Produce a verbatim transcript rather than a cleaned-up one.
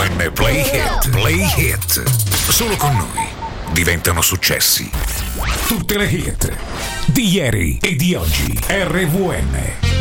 N Play Hit, Play Hit. Solo con noi diventano successi. Tutte le hit di ieri e di oggi. R V N.